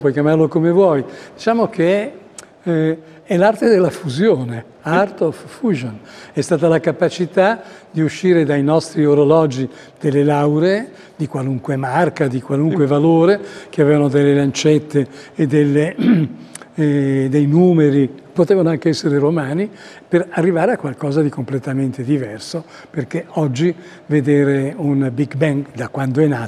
puoi chiamarlo come vuoi, diciamo che è l'arte della fusione, art of fusion, è stata la capacità di uscire dai nostri orologi delle lauree di qualunque marca, di qualunque valore, che avevano delle lancette e dei numeri, potevano anche essere romani, per arrivare a qualcosa di completamente diverso, perché oggi vedere un Big Bang da quando è nato